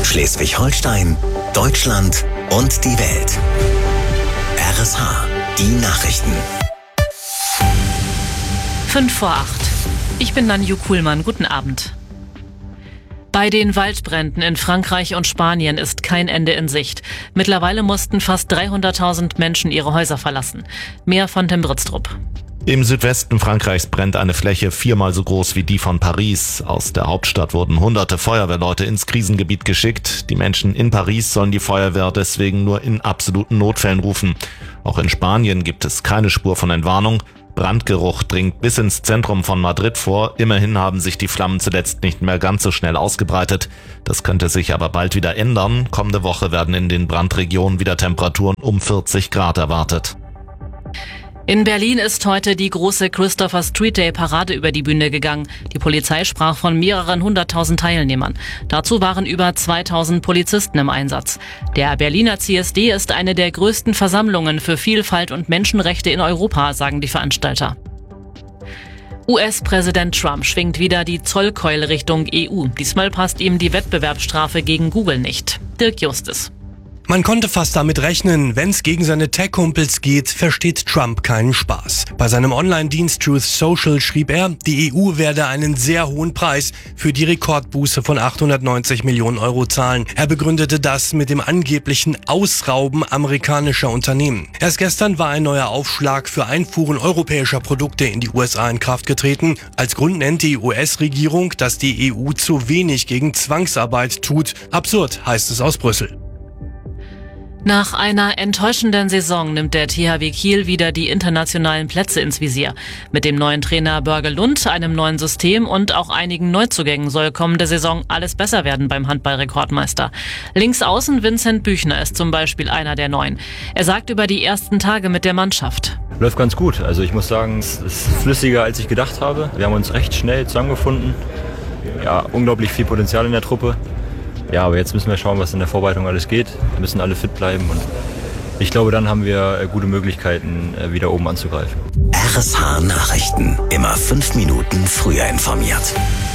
Schleswig-Holstein, Deutschland und die Welt. RSH, die Nachrichten. 7:55. Ich bin Nanju Kuhlmann. Guten Abend. Bei den Waldbränden in Frankreich und Spanien ist kein Ende in Sicht. Mittlerweile mussten fast 300.000 Menschen ihre Häuser verlassen. Mehr von Tim Britztrup. Im Südwesten Frankreichs brennt eine Fläche 4-mal so groß wie die von Paris. Aus der Hauptstadt wurden hunderte Feuerwehrleute ins Krisengebiet geschickt. Die Menschen in Paris sollen die Feuerwehr deswegen nur in absoluten Notfällen rufen. Auch in Spanien gibt es keine Spur von Entwarnung. Brandgeruch dringt bis ins Zentrum von Madrid vor. Immerhin haben sich die Flammen zuletzt nicht mehr ganz so schnell ausgebreitet. Das könnte sich aber bald wieder ändern. Kommende Woche werden in den Brandregionen wieder Temperaturen um 40 Grad erwartet. In Berlin ist heute die große Christopher Street Day Parade über die Bühne gegangen. Die Polizei sprach von mehreren 100.000 Teilnehmern. Dazu waren über 2.000 Polizisten im Einsatz. Der Berliner CSD ist eine der größten Versammlungen für Vielfalt und Menschenrechte in Europa, sagen die Veranstalter. US-Präsident Trump schwingt wieder die Zollkeule Richtung EU. Diesmal passt ihm die Wettbewerbsstrafe gegen Google nicht. Dirk Justus. Man konnte fast damit rechnen, wenn's gegen seine Tech-Kumpels geht, versteht Trump keinen Spaß. Bei seinem Online-Dienst Truth Social schrieb er, die EU werde einen sehr hohen Preis für die Rekordbuße von 890 Millionen Euro zahlen. Er begründete das mit dem angeblichen Ausrauben amerikanischer Unternehmen. Erst gestern war ein neuer Aufschlag für Einfuhren europäischer Produkte in die USA in Kraft getreten. Als Grund nennt die US-Regierung, dass die EU zu wenig gegen Zwangsarbeit tut. Absurd, heißt es aus Brüssel. Nach einer enttäuschenden Saison nimmt der THW Kiel wieder die internationalen Plätze ins Visier. Mit dem neuen Trainer Börge Lund, einem neuen System und auch einigen Neuzugängen soll kommende Saison alles besser werden beim Handball-Rekordmeister. Linksaußen Vincent Büchner ist zum Beispiel einer der Neuen. Er sagt über die ersten Tage mit der Mannschaft: Läuft ganz gut. Also ich muss sagen, es ist flüssiger, als ich gedacht habe. Wir haben uns recht schnell zusammengefunden. Ja, unglaublich viel Potenzial in der Truppe. Ja, aber jetzt müssen wir schauen, was in der Vorbereitung alles geht. Wir müssen alle fit bleiben und ich glaube, dann haben wir gute Möglichkeiten, wieder oben anzugreifen. RSH Nachrichten. Immer 5 Minuten früher informiert.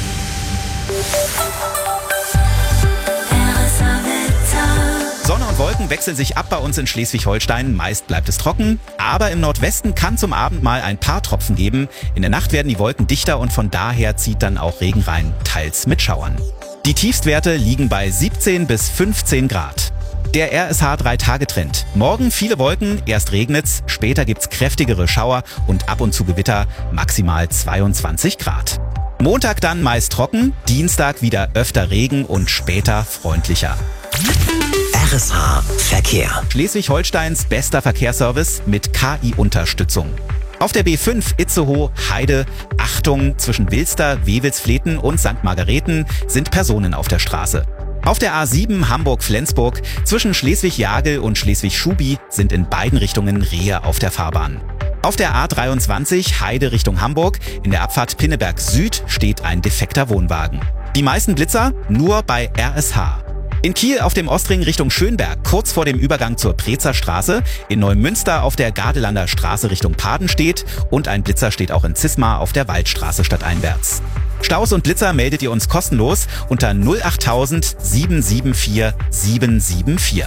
Sonne und Wolken wechseln sich ab bei uns in Schleswig-Holstein. Meist bleibt es trocken, aber im Nordwesten kann zum Abend mal ein paar Tropfen geben. In der Nacht werden die Wolken dichter und von daher zieht dann auch Regen rein, teils mit Schauern. Die Tiefstwerte liegen bei 17 bis 15 Grad. Der RSH 3-Tage-Trend. Morgen viele Wolken, erst regnet's, später gibt's kräftigere Schauer und ab und zu Gewitter, maximal 22 Grad. Montag dann meist trocken, Dienstag wieder öfter Regen und später freundlicher. RSH Verkehr. Schleswig-Holsteins bester Verkehrsservice mit KI-Unterstützung. Auf der B5 Itzehoe-Heide, Achtung, zwischen Wilster, Wewelsfleten und St. Margareten sind Personen auf der Straße. Auf der A7 Hamburg-Flensburg, zwischen Schleswig-Jagel und Schleswig-Schubi sind in beiden Richtungen Rehe auf der Fahrbahn. Auf der A23 Heide Richtung Hamburg, in der Abfahrt Pinneberg Süd steht ein defekter Wohnwagen. Die meisten Blitzer nur bei RSH. In Kiel auf dem Ostring Richtung Schönberg, kurz vor dem Übergang zur Prezer Straße, in Neumünster auf der Gardelander Straße Richtung Padenstedt und ein Blitzer steht auch in Zismar auf der Waldstraße stadteinwärts. Staus und Blitzer meldet ihr uns kostenlos unter 08000 774 774.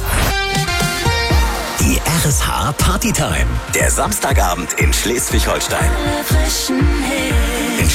Die RSH Partytime. Der Samstagabend in Schleswig-Holstein.